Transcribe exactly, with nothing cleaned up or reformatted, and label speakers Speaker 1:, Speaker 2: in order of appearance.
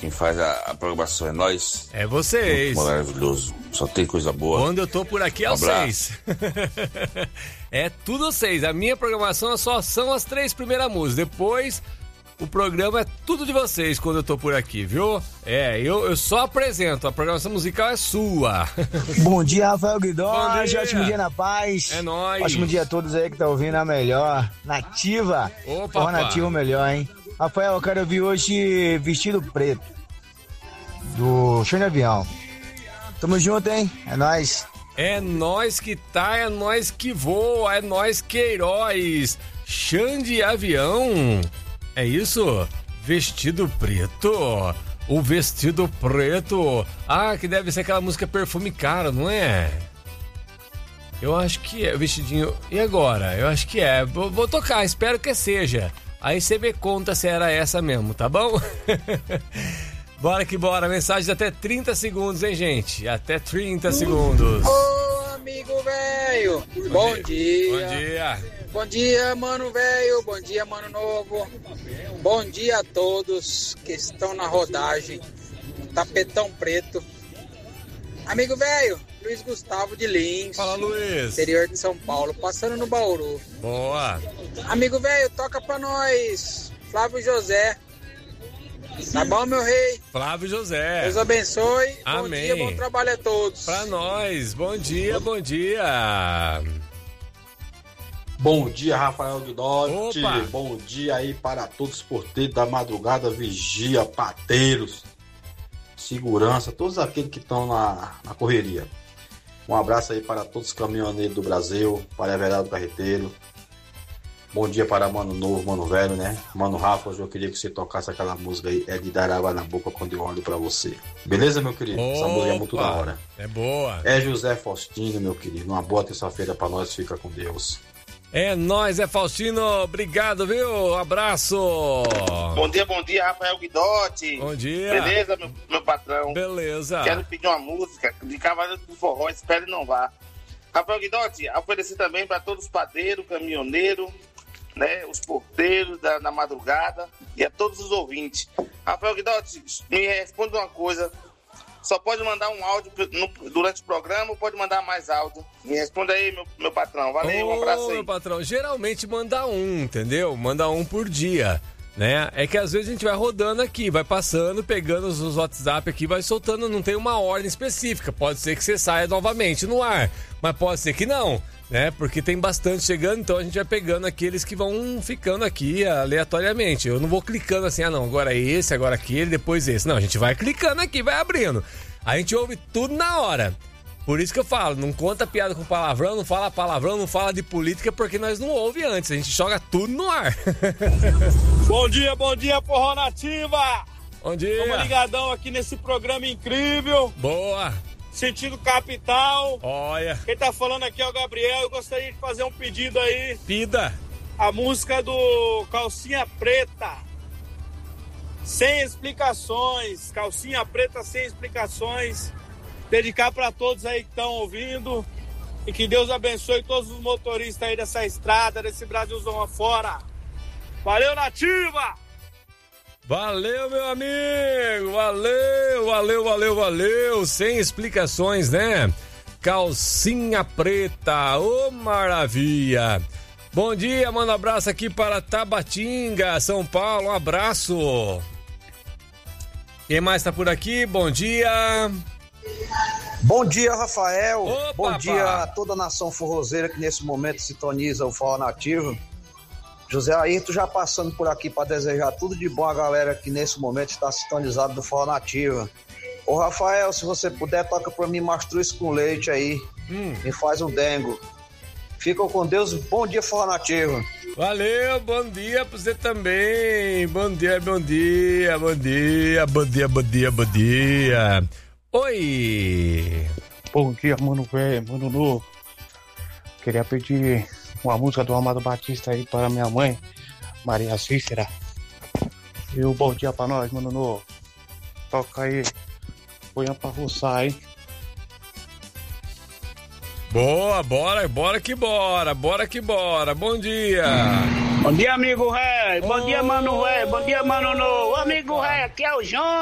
Speaker 1: Quem faz a, a programação é nós.
Speaker 2: É vocês.
Speaker 1: Muito maravilhoso. Só tem coisa boa.
Speaker 2: Quando eu tô por aqui é
Speaker 1: Um
Speaker 2: os seis. É tudo seis. A minha programação só são as três primeiras músicas. Depois, o programa é tudo de vocês quando eu tô por aqui, viu? É, eu, eu só apresento. A programação musical é sua.
Speaker 3: Bom dia, Rafael Guidó.
Speaker 2: Bom dia.
Speaker 3: Ótimo dia na paz.
Speaker 2: É nóis.
Speaker 3: Ótimo dia a todos aí que tá ouvindo a melhor. Nativa.
Speaker 2: Opa,
Speaker 3: Porra, Nativa melhor, hein? Rafael, eu quero ouvir hoje Vestido Preto, do Show de Avião. Tamo junto, hein? É nóis.
Speaker 2: É nós que tá, é nós que voa, é nós que heróis. Xande Avião. É isso? Vestido preto. O vestido preto. Ah, que deve ser aquela música Perfume Caro, não é? Eu acho que é. Vestidinho. E agora? Eu acho que é. Vou, vou tocar, espero que seja. Aí você me conta se era essa mesmo, tá bom? Bora que bora. Mensagem de até trinta segundos, hein, gente? Até trinta segundos.
Speaker 4: Ô, amigo velho. Bom, Bom dia. dia.
Speaker 2: Bom dia.
Speaker 4: Bom dia, mano velho. Bom dia, mano novo. Bom dia a todos que estão na rodagem. Tapetão Preto. Amigo velho, Luiz Gustavo de Lins.
Speaker 2: Fala, Luiz.
Speaker 4: Interior de São Paulo, passando no Bauru.
Speaker 2: Boa.
Speaker 4: Amigo velho, toca pra nós. Flávio José. Tá bom, meu rei?
Speaker 2: Flávio José.
Speaker 4: Deus abençoe.
Speaker 2: Amém.
Speaker 4: Bom dia, bom trabalho a todos.
Speaker 2: Pra nós. Bom dia, bom dia.
Speaker 5: Bom dia, Rafael Guidotti.
Speaker 2: Opa.
Speaker 5: Bom dia aí para todos os porteiros da madrugada, vigia, pateiros, segurança, todos aqueles que estão na, na correria. Um abraço aí para todos os caminhoneiros do Brasil, para Everaldo Carreteiro. Bom dia para Mano Novo, Mano Velho, né? Mano Rafa, hoje eu queria que você tocasse aquela música aí, é de dar água na boca quando eu olho pra você. Beleza, meu querido? Essa música é muito da hora.
Speaker 2: É boa.
Speaker 5: É José Faustino, meu querido. Uma boa terça-feira pra nós, fica com Deus.
Speaker 2: É nóis, é Faustino. Obrigado, viu? Abraço.
Speaker 6: Bom dia, bom dia, Rafael Guidotti.
Speaker 2: Bom dia.
Speaker 6: Beleza, meu, meu patrão?
Speaker 2: Beleza.
Speaker 6: Quero pedir uma música de Cavaleiro do Forró, Espere Não Vá. Rafael Guidotti, oferecer também para todos os padeiros, caminhoneiros, né, os porteiros da, da madrugada e a todos os ouvintes. Rafael Guidotti, me responde uma coisa. Só pode mandar um áudio no, durante o programa ou pode mandar mais áudio? Me responda aí, meu, meu patrão. Valeu,
Speaker 2: Ô,
Speaker 6: um abraço aí.
Speaker 2: Meu patrão, geralmente manda um, entendeu? Manda um por dia, né? É que às vezes a gente vai rodando aqui, vai passando, pegando os, os WhatsApp aqui, vai soltando, não tem uma ordem específica. Pode ser que você saia novamente no ar, mas pode ser que não, né? Porque tem bastante chegando, então a gente vai pegando aqueles que vão ficando aqui aleatoriamente. Eu não vou clicando assim, ah não, agora esse, agora aquele, depois esse. Não, a gente vai clicando aqui, vai abrindo. A gente ouve tudo na hora. Por isso que eu falo, não conta piada com palavrão, não fala palavrão, não fala de política, porque nós não ouve antes, a gente joga tudo no ar.
Speaker 7: Bom dia, bom dia, Forró Nativa!
Speaker 2: Bom dia!
Speaker 7: Estamos ligadão aqui nesse programa incrível.
Speaker 2: Boa!
Speaker 7: Sentido capital.
Speaker 2: Olha!
Speaker 7: Quem tá falando aqui é o Gabriel, eu gostaria de fazer um pedido aí.
Speaker 2: Pida!
Speaker 7: A música do Calcinha Preta. Sem explicações, Calcinha Preta sem explicações. Dedicar para todos aí que estão ouvindo e que Deus abençoe todos os motoristas aí dessa estrada, desse Brasilzão afora. Valeu, Nativa!
Speaker 2: Valeu, meu amigo! Valeu, valeu, valeu, valeu! Sem explicações, né? Calcinha Preta, ô maravilha! Bom dia, manda um abraço aqui para Tabatinga, São Paulo, um abraço! Quem mais tá por aqui? Bom dia!
Speaker 8: Bom dia, Rafael.
Speaker 2: Opa,
Speaker 8: Bom
Speaker 2: pá.
Speaker 8: dia a toda a nação forrozeira que nesse momento sintoniza o Forró Nativo. José Ayrton já passando por aqui para desejar tudo de bom a galera que nesse momento está sintonizado do Forró Nativo. Ô, Rafael, se você puder, toca pra mim mastruz com leite aí.
Speaker 2: Hum.
Speaker 8: Me faz um dengo. Ficam com Deus. Bom dia, Forró Nativo.
Speaker 2: Valeu, bom dia pra você também. Bom dia, bom dia, bom dia, bom dia, bom dia, bom dia. Oi!
Speaker 9: Bom dia, mano velho, mano novo. Queria pedir uma música do Amado Batista aí para minha mãe, Maria Cícera. E um bom dia pra nós, mano novo. Toca aí, põe pra roçar, hein?
Speaker 2: Boa, bora, bora que bora, bora que bora. Bom dia!
Speaker 10: Bom dia, amigo rei. Bom oh. dia, mano rei. Bom dia, mano novo. Amigo rei, aqui é o João.